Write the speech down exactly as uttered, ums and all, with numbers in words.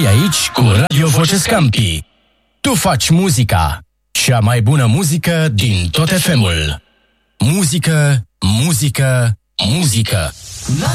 rămâi aici cu Radio Voce Scampi. Tu faci muzica, cea mai bună muzică din tot F M-ul. Muzică, muzică, muzică.